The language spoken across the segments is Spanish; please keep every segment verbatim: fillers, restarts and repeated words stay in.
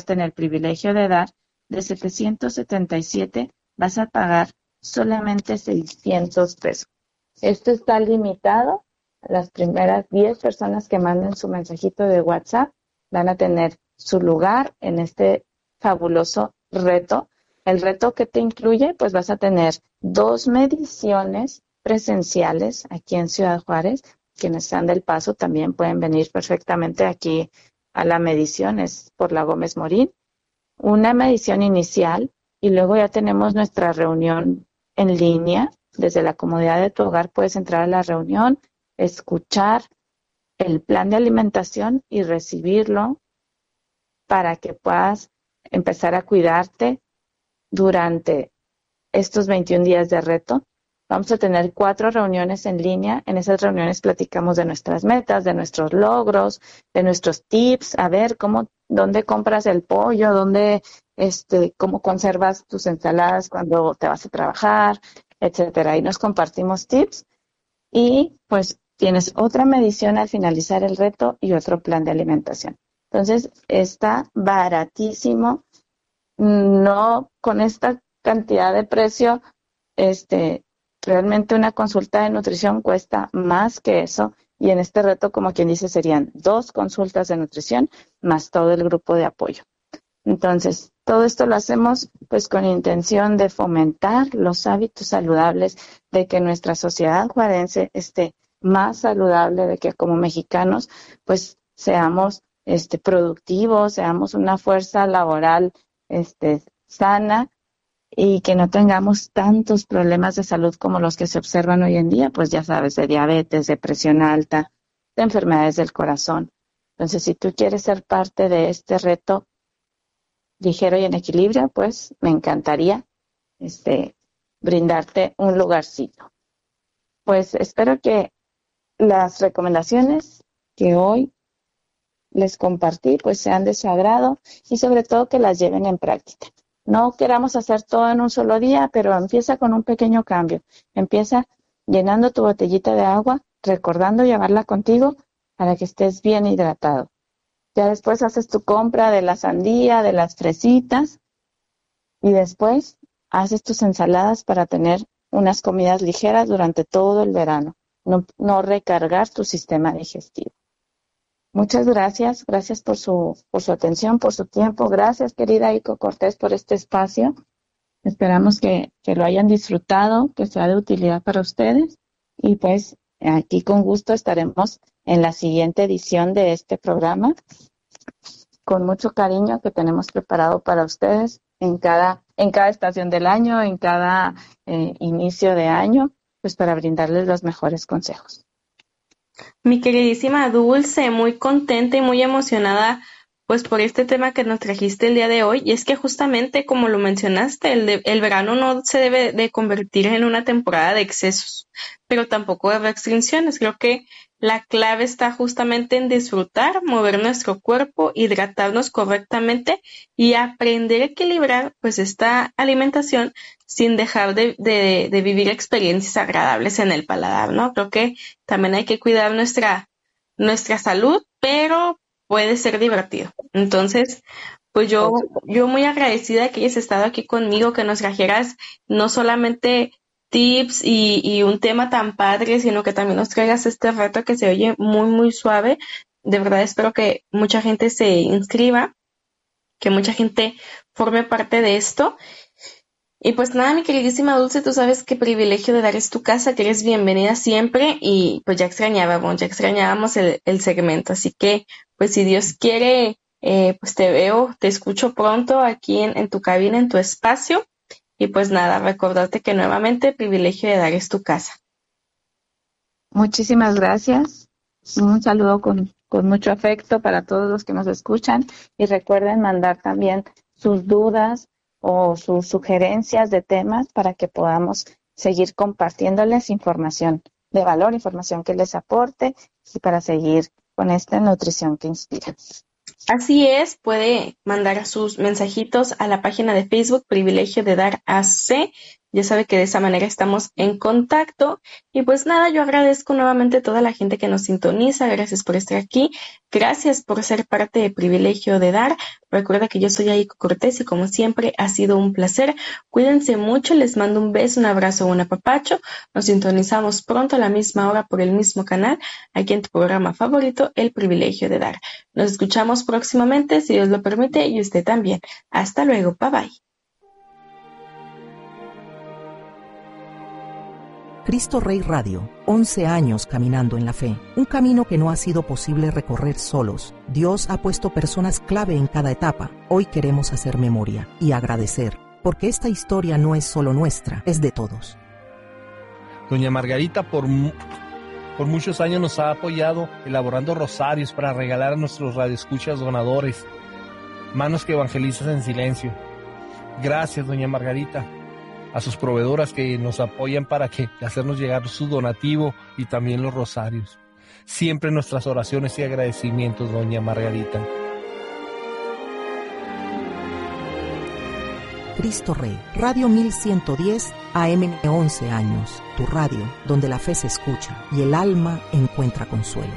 en el privilegio de dar, de setecientos setenta y siete vas a pagar solamente seiscientos pesos. Esto está limitado. Las primeras diez personas que manden su mensajito de WhatsApp van a tener su lugar en este fabuloso reto. El reto que te incluye, pues vas a tener dos mediciones presenciales aquí en Ciudad Juárez. Quienes están del Paso también pueden venir perfectamente aquí a la medición, es por la Gómez Morín. Una medición inicial y luego ya tenemos nuestra reunión en línea. Desde la comodidad de tu hogar puedes entrar a la reunión, escuchar el plan de alimentación y recibirlo para que puedas empezar a cuidarte durante estos veintiún días de reto. Vamos a tener cuatro reuniones en línea. En esas reuniones platicamos de nuestras metas, de nuestros logros, de nuestros tips, a ver cómo, dónde compras el pollo, dónde, este, cómo conservas tus ensaladas cuando te vas a trabajar, etcétera. Y nos compartimos tips y pues tienes otra medición al finalizar el reto y otro plan de alimentación. Entonces está baratísimo. No, con esta cantidad de precio, este, realmente una consulta de nutrición cuesta más que eso, y en este reto, como quien dice, serían dos consultas de nutrición más todo el grupo de apoyo. Entonces, todo esto lo hacemos pues con intención de fomentar los hábitos saludables, de que nuestra sociedad juarense esté más saludable, de que como mexicanos pues seamos este productivos, seamos una fuerza laboral este sana y que no tengamos tantos problemas de salud como los que se observan hoy en día, pues ya sabes, de diabetes, de presión alta, de enfermedades del corazón. Entonces, si tú quieres ser parte de este reto ligero y en equilibrio, pues me encantaría este, brindarte un lugarcito. Pues espero que las recomendaciones que hoy les compartí pues sean de su agrado y sobre todo que las lleven en práctica. No queramos hacer todo en un solo día, pero empieza con un pequeño cambio. Empieza llenando tu botellita de agua, recordando llevarla contigo para que estés bien hidratado. Ya después haces tu compra de la sandía, de las fresitas y después haces tus ensaladas para tener unas comidas ligeras durante todo el verano. No, no recargar tu sistema digestivo. Muchas gracias, gracias por su, por su atención, por su tiempo. Gracias, querida Ico Cortés, por este espacio. Esperamos que, que lo hayan disfrutado, que sea de utilidad para ustedes. Y pues aquí con gusto estaremos en la siguiente edición de este programa, con mucho cariño que tenemos preparado para ustedes en cada, en cada estación del año, en cada eh, inicio de año, pues para brindarles los mejores consejos. Mi queridísima Dulce, muy contenta y muy emocionada pues por este tema que nos trajiste el día de hoy, y es que justamente como lo mencionaste, el, de, el verano no se debe de convertir en una temporada de excesos, pero tampoco de restricciones. Creo que la clave está justamente en disfrutar, mover nuestro cuerpo, hidratarnos correctamente y aprender a equilibrar pues esta alimentación sin dejar de, de, de vivir experiencias agradables en el paladar, ¿no? Creo que también hay que cuidar nuestra, nuestra salud, pero puede ser divertido. Entonces, pues yo, yo muy agradecida que hayas estado aquí conmigo, que nos trajeras no solamente tips y, y un tema tan padre, sino que también nos traigas este reto que se oye muy, muy suave. De verdad espero que mucha gente se inscriba, que mucha gente forme parte de esto. Y pues nada, mi queridísima Dulce, tú sabes qué privilegio de dar es tu casa, que eres bienvenida siempre, y pues ya extrañábamos, ya extrañábamos el, el segmento, así que pues si Dios quiere, eh, pues te veo, te escucho pronto aquí en, en tu cabina, en tu espacio, y pues nada, recordarte que nuevamente el privilegio de dar es tu casa. Muchísimas gracias, un saludo con, con mucho afecto para todos los que nos escuchan, y recuerden mandar también sus dudas o sus sugerencias de temas para que podamos seguir compartiéndoles información de valor, información que les aporte y para seguir con esta nutrición que inspira. Así es, puede mandar sus mensajitos a la página de Facebook Privilegio de Dar A C. Ya sabe que de esa manera estamos en contacto. Y pues nada, yo agradezco nuevamente a toda la gente que nos sintoniza. Gracias por estar aquí. Gracias por ser parte de Privilegio de Dar. Recuerda que yo soy Aiko Cortés y como siempre ha sido un placer. Cuídense mucho, les mando un beso, un abrazo, un apapacho. Nos sintonizamos pronto a la misma hora por el mismo canal, aquí en tu programa favorito, El Privilegio de Dar. Nos escuchamos próximamente, si Dios lo permite, y usted también. Hasta luego, bye bye. Cristo Rey Radio, once años caminando en la fe, un camino que no ha sido posible recorrer solos. Dios ha puesto personas clave en cada etapa. Hoy queremos hacer memoria y agradecer, porque esta historia no es solo nuestra, es de todos. Doña Margarita por, por muchos años nos ha apoyado elaborando rosarios para regalar a nuestros radioescuchas donadores, manos que evangelizan en silencio. Gracias, doña Margarita. A sus proveedoras que nos apoyan para que hacernos llegar su donativo y también los rosarios. Siempre nuestras oraciones y agradecimientos, doña Margarita. Cristo Rey, Radio mil ciento diez, A M once años, tu radio, donde la fe se escucha y el alma encuentra consuelo.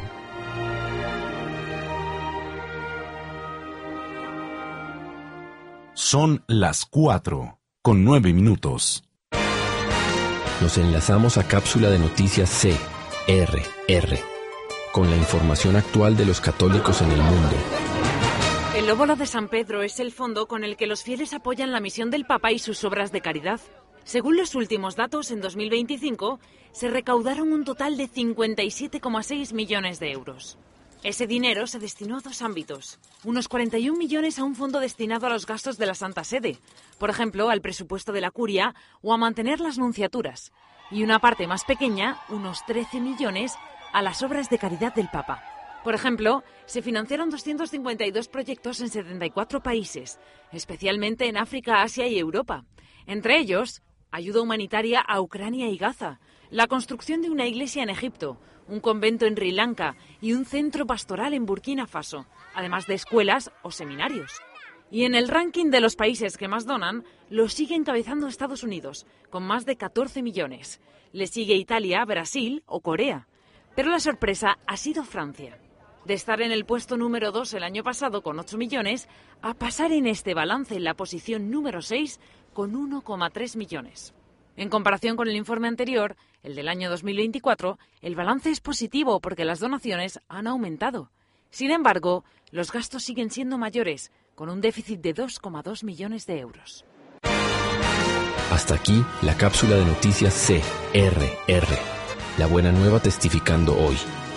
Son las cuatro. Con nueve minutos. Nos enlazamos a cápsula de noticias C R R con la información actual de los católicos en el mundo. El Óbolo de San Pedro es el fondo con el que los fieles apoyan la misión del Papa y sus obras de caridad. Según los últimos datos, en dos mil veinticinco se recaudaron un total de cincuenta y siete coma seis millones de euros. Ese dinero se destinó a dos ámbitos. Unos cuarenta y un millones a un fondo destinado a los gastos de la Santa Sede, por ejemplo, al presupuesto de la Curia o a mantener las nunciaturas. Y una parte más pequeña, unos trece millones, a las obras de caridad del Papa. Por ejemplo, se financiaron doscientos cincuenta y dos proyectos en setenta y cuatro países, especialmente en África, Asia y Europa. Entre ellos, ayuda humanitaria a Ucrania y Gaza, la construcción de una iglesia en Egipto, un convento en Sri Lanka y un centro pastoral en Burkina Faso, además de escuelas o seminarios. Y en el ranking de los países que más donan, lo sigue encabezando Estados Unidos, con más de catorce millones. Le sigue Italia, Brasil o Corea. Pero la sorpresa ha sido Francia. De estar en el puesto número dos el año pasado con ocho millones, a pasar en este balance en la posición número seis con uno coma tres millones. En comparación con el informe anterior, el del año dos mil veinticuatro, el balance es positivo porque las donaciones han aumentado. Sin embargo, los gastos siguen siendo mayores, con un déficit de dos coma dos millones de euros. Hasta aquí la cápsula de noticias C R R. La buena nueva testificando hoy.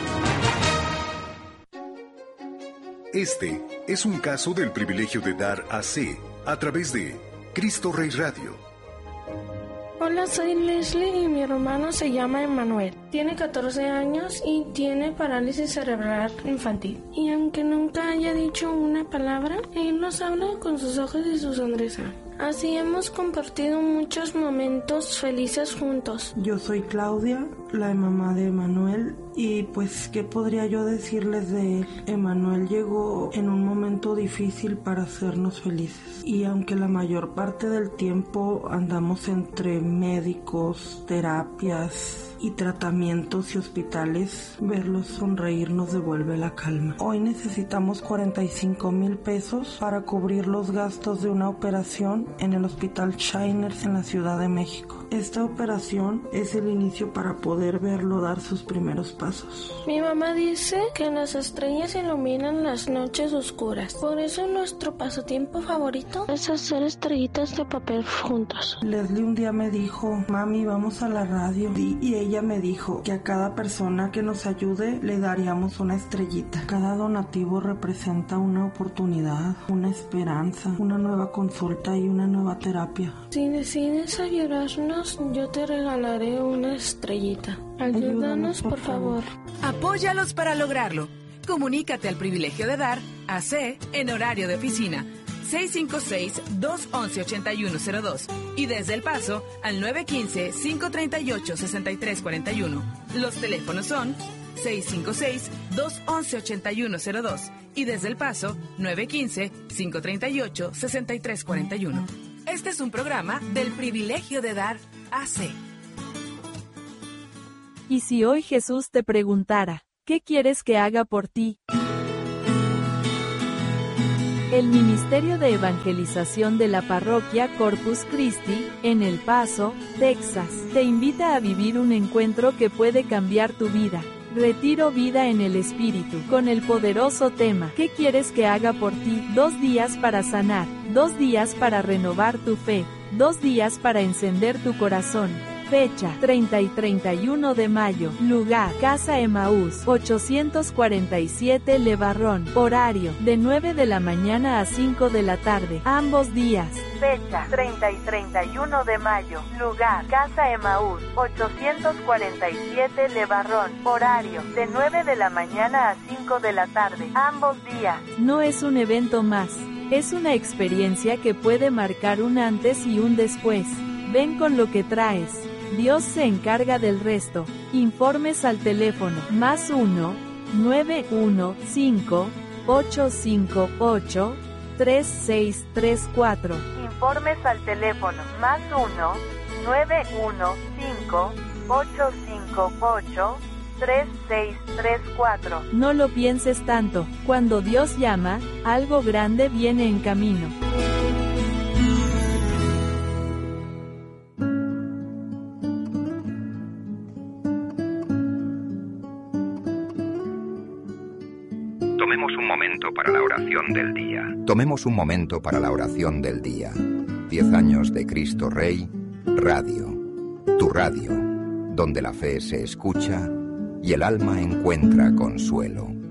Este es un caso del privilegio de dar a C a través de Cristo Rey Radio. Hola, soy Leslie y mi hermano se llama Emanuel. Tiene catorce años y tiene parálisis cerebral infantil. Y aunque nunca haya dicho una palabra, él nos habla con sus ojos y su sonrisa. Así hemos compartido muchos momentos felices juntos. Yo soy Claudia, la mamá de Emanuel, y pues, ¿qué podría yo decirles de él? Emanuel llegó en un momento difícil para hacernos felices. Y aunque la mayor parte del tiempo andamos entre médicos, terapias y tratamientos y hospitales, verlos sonreír nos devuelve la calma. Hoy necesitamos cuarenta y cinco mil pesos para cubrir los gastos de una operación en el Hospital Shiners en la Ciudad de México. Esta operación es el inicio para poder verlo dar sus primeros pasos. Mi mamá dice que las estrellas iluminan las noches oscuras. Por eso nuestro pasatiempo favorito es hacer estrellitas de papel juntos. Leslie un día me dijo, mami, vamos a la radio. Y, y ella me dijo que a cada persona que nos ayude le daríamos una estrellita. Cada donativo representa una oportunidad, una esperanza, una nueva consulta y una nueva terapia. Si decides ayudarnos, yo te regalaré una estrellita. Ayúdanos, Ayúdanos por, por favor. Apóyalos para lograrlo. Comunícate al privilegio de dar a C en horario de oficina seis cinco seis, dos once, ochenta y uno cero dos y desde El Paso al nueve uno cinco, cinco tres ocho, seis tres cuatro uno. Los teléfonos son seis cinco seis, dos once, ochenta y uno cero dos y desde El Paso nueve uno cinco, cinco tres ocho, seis tres cuatro uno. Este es un programa del privilegio de dar A C. ¿Y si hoy Jesús te preguntara, ¿qué quieres que haga por ti? El Ministerio de Evangelización de la Parroquia Corpus Christi, en El Paso, Texas, te invita a vivir un encuentro que puede cambiar tu vida. Retiro Vida en el Espíritu, con el poderoso tema, ¿qué quieres que haga por ti? Dos días para sanar, dos días para renovar tu fe, dos días para encender tu corazón. Fecha, treinta y treinta y uno de mayo. Lugar, Casa Emaús, ochocientos cuarenta y siete Levarrón. Horario, de nueve de la mañana a cinco de la tarde, ambos días. Fecha, treinta y treinta y uno de mayo. Lugar, Casa Emaús, ochocientos cuarenta y siete Levarrón. Horario, de nueve de la mañana a cinco de la tarde, ambos días. No es un evento más, es una experiencia que puede marcar un antes y un después. Ven con lo que traes. Dios se encarga del resto. Informes al teléfono más uno, nueve uno cinco, ocho cinco ocho, tres seis tres cuatro. Informes al teléfono más uno, nueve uno cinco, ocho cinco ocho, tres seis tres cuatro. No lo pienses tanto. Cuando Dios llama, algo grande viene en camino. Tomemos un momento para la oración del día. Tomemos un momento para la oración del día. Diez años de Cristo Rey, Radio. Tu radio, donde la fe se escucha y el alma encuentra consuelo.